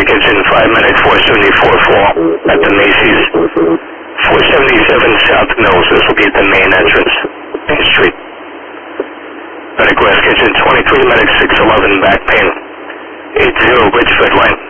Kitchen, 5 minutes, 474 floor at the Macy's. 477 South Mills, this will be at the main entrance, Main Street. Medic West Kitchen, 23 minutes, 611 back pain. 80 Richford Lane.